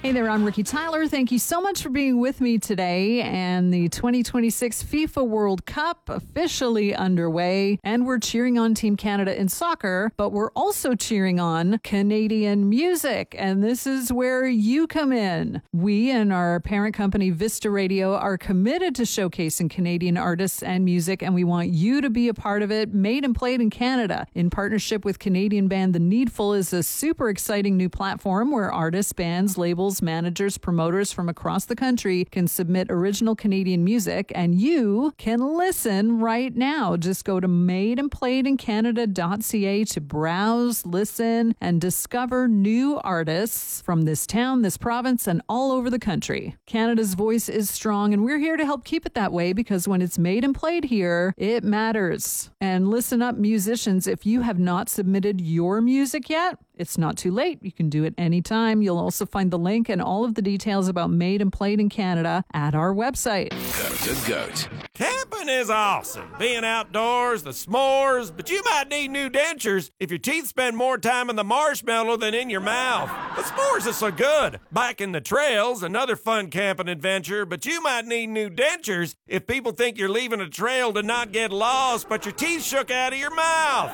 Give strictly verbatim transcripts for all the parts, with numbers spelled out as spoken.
Hey there, I'm Ricky Tyler. Thank you so much for being with me today. And the twenty twenty-six FIFA World Cup officially underway. And we're cheering on Team Canada in soccer, but we're also cheering on Canadian music. And this is where you come in. We and our parent company, Vista Radio, are committed to showcasing Canadian artists and music, and we want you to be a part of it. Made and Played in Canada, in partnership with Canadian band The Needful, is a super exciting new platform where artists, bands, labels, managers, promoters from across the country can submit original Canadian music, and you can listen right now. Just go to made and played in canada dot c a to browse, listen, and discover new artists from this town, this province, and all over the country. Canada's voice is strong, and we're here to help keep it that way, because when it's made and played here, it matters. And listen up, musicians, if you have not submitted your music yet, it's not too late. You can do it anytime. You'll also find the link and all of the details about Made and Played in Canada at our website. Goat to goat. Camping is awesome. Being outdoors, the s'mores, but you might need new dentures if your teeth spend more time in the marshmallow than in your mouth. The s'mores are so good. Biking the trails, another fun camping adventure, but you might need new dentures if people think you're leaving a trail to not get lost, but your teeth shook out of your mouth.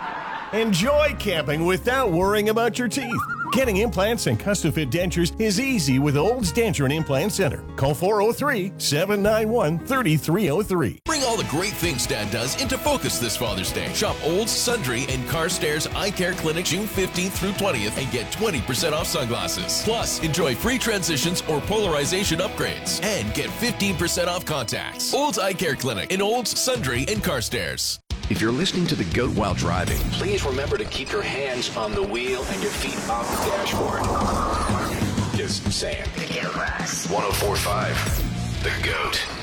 Enjoy camping without worrying about your teeth. Getting implants and custom-fit dentures is easy with Olds Denture and Implant Center. Call four oh three, seven nine one, three three oh three. Bring all the great things Dad does into focus this Father's Day. Shop Olds, Sundry, and Carstairs Eye Care Clinic June fifteenth through twentieth and get twenty percent off sunglasses. Plus, enjoy free transitions or polarization upgrades and get fifteen percent off contacts. Olds Eye Care Clinic in Olds, Sundry, and Carstairs. If you're listening to The Goat while driving, please remember to keep your hands on the wheel and your feet off the dashboard. Just saying. one oh four point five The Goat.